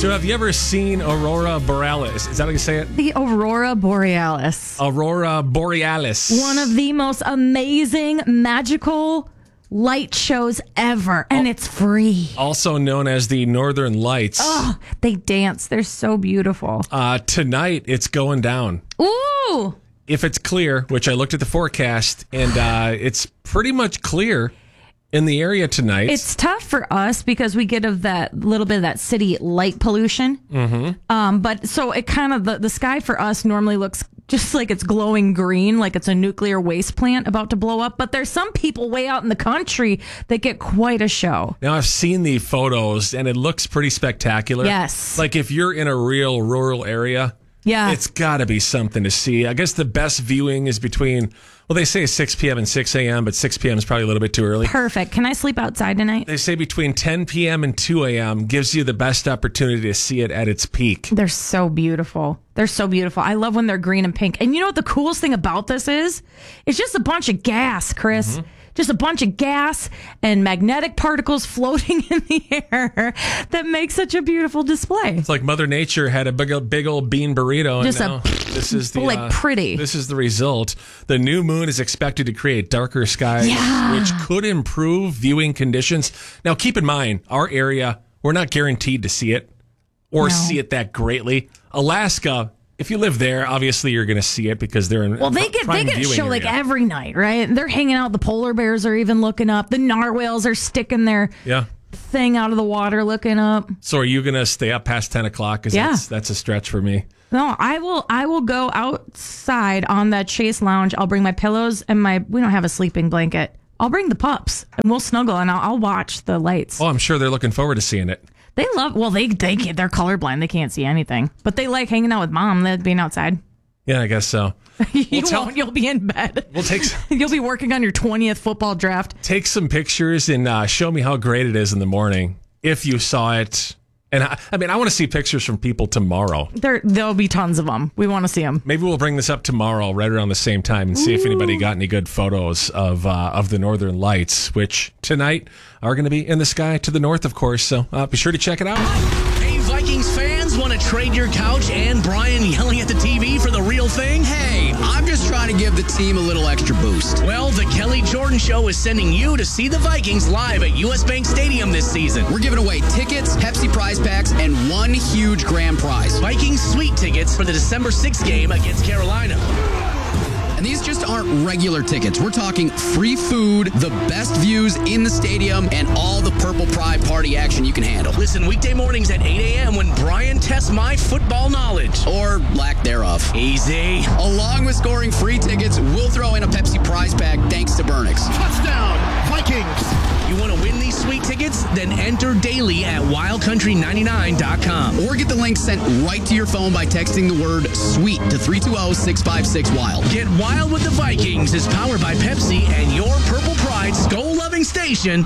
So have you ever seen Aurora Borealis? Is that how you say it? The Aurora Borealis. Aurora Borealis. One of the most amazing, magical light shows ever. And it's free. Also known as the Northern Lights. Oh, they dance. They're so beautiful. Tonight, it's going down. Ooh. If it's clear, which I looked at the forecast, and it's pretty much clear in the area tonight. It's tough for us because we get of that little bit of that city light pollution. Mm-hmm. But so it kind of, the sky for us normally looks just like it's glowing green, like it's a nuclear waste plant about to blow up. But there's some people way out in the country that get quite a show. Now, I've seen the photos, and it looks pretty spectacular. Yes. Like if you're in a real rural area, yeah, it's got to be something to see. I guess the best viewing is between, well, they say 6 p.m. and 6 a.m., but 6 p.m. is probably a little bit too early. Perfect. Can I sleep outside tonight? They say between 10 p.m. and 2 a.m. gives you the best opportunity to see it at its peak. They're so beautiful. They're so beautiful. I love when they're green and pink. And you know what the coolest thing about this is? It's just a bunch of gas, Chris. Mm-hmm. Just a bunch of gas and magnetic particles floating in the air that make such a beautiful display. It's like Mother Nature had a big old bean burrito. Just and now this is the pretty. This is the result. The new moon is expected to create darker skies, which could improve viewing conditions. Now, keep in mind, our area, we're not guaranteed to see it or see it that greatly. Alaska, if you live there, obviously you're going to see it because they're in. Well, they get a show like every night, right? They're hanging out. The polar bears are even looking up. The narwhals are sticking their thing out of the water, looking up. So, are you going to stay up past 10 o'clock? Because that's a stretch for me. No, I will go outside on that Chase Lounge. I'll bring my pillows and we don't have a sleeping blanket. I'll bring the pups and we'll snuggle and I'll watch the lights. Oh, I'm sure they're looking forward to seeing it. They love, they can't, they're colorblind. They can't see anything, but they like hanging out with mom. They're being outside. Yeah, I guess so. You'll be in bed. You'll be working on your 20th football draft. Take some pictures and show me how great it is in the morning if you saw it. And I want to see pictures from people tomorrow. There'll be tons of them. We want to see them. Maybe we'll bring this up tomorrow, right around the same time, and see if anybody got any good photos of the Northern Lights, which tonight are going to be in the sky to the north, of course. So be sure to check it out. Hey, Vikings fans, want to trade your couch and Brian yelling at the TV for the real thing? Hey, I'm just trying to give the team a little extra boost. Well, the Kelly Jordan Show is sending you to see the Vikings live at U.S. Bank Stadium this season. We're giving away tickets, Pepsi prize packs, and one huge grand prize. Vikings suite tickets for the December 6th game against Carolina. And these just aren't regular tickets. We're talking free food, the best views in the stadium, and all the Purple Pride party action you can handle. Listen weekday mornings at 8 a.m. when Brian tests my football knowledge. Or lack thereof. Easy. Along with scoring free tickets, we'll throw in a Pepsi prize pack thanks to Burnix. Touchdown, Vikings! You want to win these sweet tickets? Then enter daily at wildcountry99.com. Or get the link sent right to your phone by texting the word SWEET to 320-656-WILD. Get Wild with the Vikings is powered by Pepsi and your Purple Pride Skol-loving station.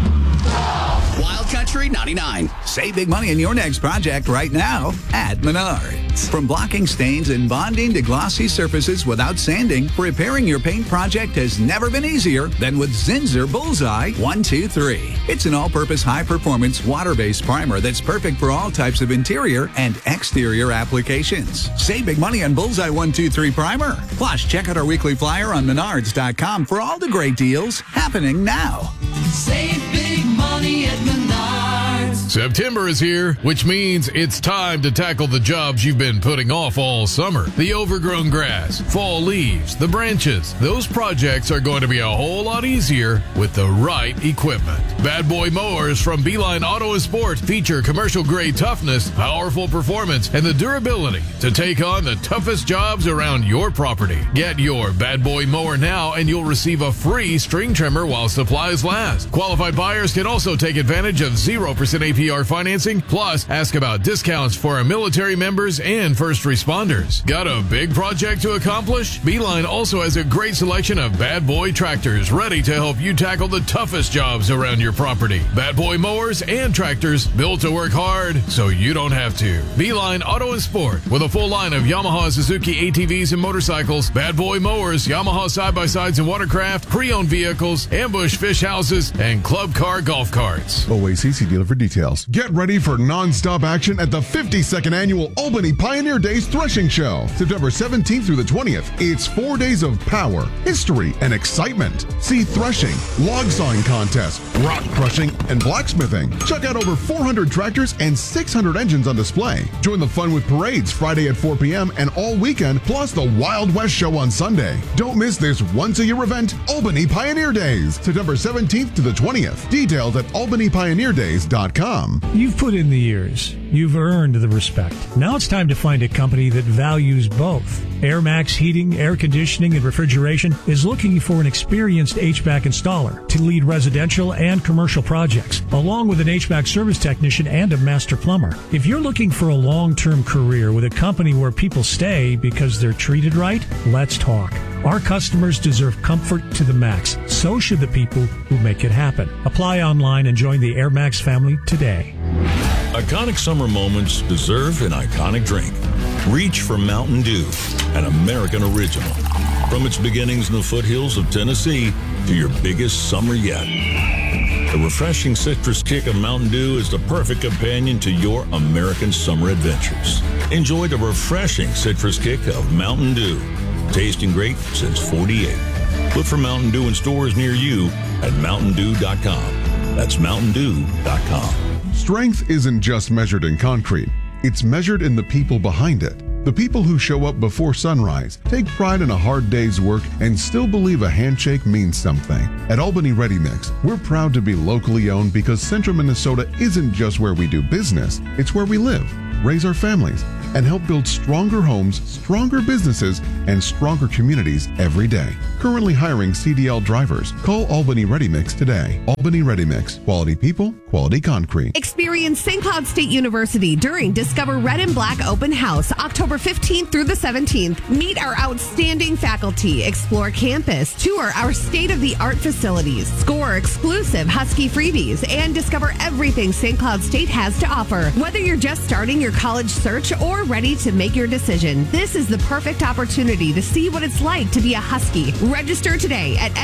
Wild Country 99. Save big money in your next project right now at Menards. From blocking stains and bonding to glossy surfaces without sanding, repairing your paint project has never been easier than with Zinsser Bullseye 123. It's an all-purpose high-performance water-based primer that's perfect for all types of interior and exterior applications. Save big money on Bullseye 123 primer. Plus, check out our weekly flyer on Menards.com for all the great deals happening now. Save big money at Menards. September is here, which means it's time to tackle the jobs you've been putting off all summer. The overgrown grass, fall leaves, the branches. Those projects are going to be a whole lot easier with the right equipment. Bad Boy Mowers from Beeline Auto & Sport feature commercial-grade toughness, powerful performance, and the durability to take on the toughest jobs around your property. Get your Bad Boy Mower now and you'll receive a free string trimmer while supplies last. Qualified buyers can also take advantage of 0% APR financing, plus ask about discounts for our military members and first responders. Got a big project to accomplish? Beeline also has a great selection of Bad Boy tractors ready to help you tackle the toughest jobs around your property. Bad Boy mowers and tractors built to work hard so you don't have to. Beeline Auto & Sport with a full line of Yamaha, Suzuki ATVs and motorcycles, Bad Boy mowers, Yamaha side-by-sides and watercraft, pre-owned vehicles, ambush fish houses, and club car golf carts. OACC dealer for details. details. Get ready for non-stop action at the 52nd Annual Albany Pioneer Days Threshing Show, September 17th through the 20th. It's 4 days of power, history, and excitement. See threshing, log sawing contests, rock crushing, and blacksmithing. Check out over 400 tractors and 600 engines on display. Join the fun with parades Friday at 4 p.m. and all weekend, plus the Wild West Show on Sunday. Don't miss this once-a-year event, Albany Pioneer Days, September 17th to the 20th. Details at albanypioneerdays.com. You've put in the years. You've earned the respect. Now it's time to find a company that values both. Air Max Heating, Air Conditioning, and Refrigeration is looking for an experienced HVAC installer to lead residential and commercial projects, along with an HVAC service technician and a master plumber. If you're looking for a long-term career with a company where people stay because they're treated right, let's talk. Our customers deserve comfort to the max. So should the people who make it happen. Apply online and join the Air Max family today. Iconic summer moments deserve an iconic drink. Reach for Mountain Dew, an American original. From its beginnings in the foothills of Tennessee to your biggest summer yet. The refreshing citrus kick of Mountain Dew is the perfect companion to your American summer adventures. Enjoy the refreshing citrus kick of Mountain Dew. Tasting great since 48. Look for Mountain Dew in stores near you at MountainDew.com. That's MountainDew.com. Strength isn't just measured in concrete. It's measured in the people behind it. The people who show up before sunrise, take pride in a hard day's work, and still believe a handshake means something. At Albany Ready Mix, we're proud to be locally owned because Central Minnesota isn't just where we do business, it's where we live, raise our families, and help build stronger homes, stronger businesses, and stronger communities every day. Currently hiring CDL drivers. Call Albany Ready Mix today. Albany Ready Mix. Quality people, quality concrete. Experience St. Cloud State University during Discover Red and Black Open House, October 15th through the 17th. Meet our outstanding faculty, explore campus, tour our state-of-the-art facilities, score exclusive Husky freebies, and discover everything St. Cloud State has to offer. Whether you're just starting your college search or ready to make your decision, this is the perfect opportunity to see what it's like to be a Husky. Register today at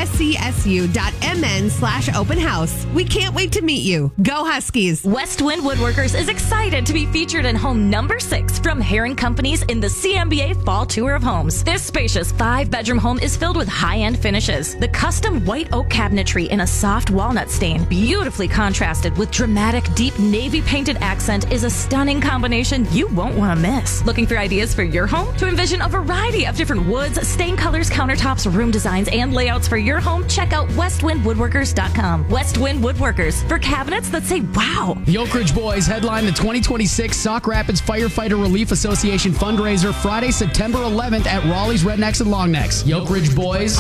scsu.mn/open house. We can't wait to meet you. Go Huskies. Westwind Woodworkers is excited to be featured in home number 6 from Herring Companies in the CMBA Fall Tour of Homes. This spacious 5-bedroom home is filled with high-end finishes. The custom white oak cabinetry in a soft walnut stain, beautifully contrasted with dramatic deep navy painted accent, is a stunning combination you won't want to miss. Looking for ideas for your home? To envision a variety of different woods, stain colors, countertops, room designs, and layouts for your home, check out westwindwoodworkers.com. Westwind Woodworkers, for cabinets that say wow. The Oak Ridge Boys headline the 2026 Sauk Rapids Firefighter Relief Association fundraiser Friday, September 11th at Raleigh's Rednecks and Longnecks. The Oak Ridge Boys.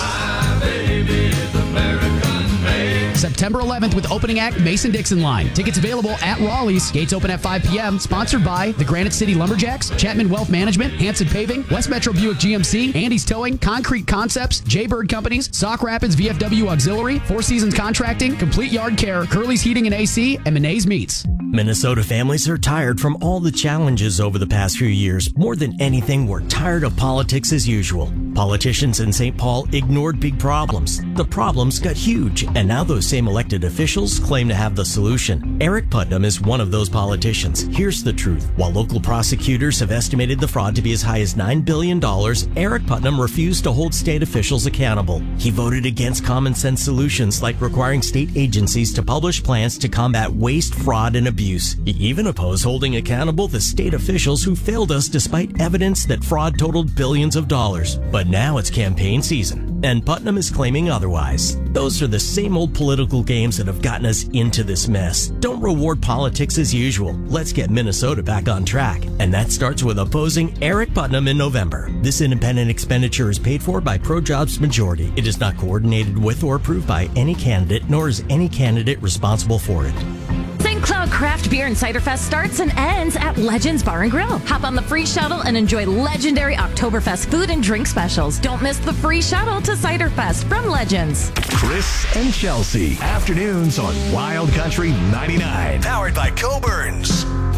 September 11th with opening act Mason Dixon Line. Tickets available at Raleigh's. Gates open at 5 p.m. Sponsored by the Granite City Lumberjacks, Chapman Wealth Management, Hanson Paving, West Metro Buick GMC, Andy's Towing, Concrete Concepts, Jaybird Companies, Sauk Rapids VFW Auxiliary, Four Seasons Contracting, Complete Yard Care, Curly's Heating and AC, and Monet's Meats. Minnesota families are tired from all the challenges over the past few years. More than anything, we're tired of politics as usual. Politicians in St. Paul ignored big problems. The problems got huge, and now those same elected officials claim to have the solution. Eric Putnam is one of those politicians. Here's the truth. While local prosecutors have estimated the fraud to be as high as $9 billion, Eric Putnam refused to hold state officials accountable. He voted against common sense solutions like requiring state agencies to publish plans to combat waste, fraud, and abuse. He even opposed holding accountable the state officials who failed us despite evidence that fraud totaled billions of dollars. But now it's campaign season, and Putnam is claiming otherwise. Those are the same old political games that have gotten us into this mess. Don't reward politics as usual. Let's get Minnesota back on track. And that starts with opposing Eric Putnam in November. This independent expenditure is paid for by ProJobs Majority. It is not coordinated with or approved by any candidate, nor is any candidate responsible for it. St. Cloud Craft Beer and Cider Fest starts and ends at Legends Bar and Grill. Hop on the free shuttle and enjoy legendary Oktoberfest food and drink specials. Don't miss the free shuttle to Cider Fest from Legends. Chris and Chelsea, afternoons on Wild Country 99. Powered by Coburns.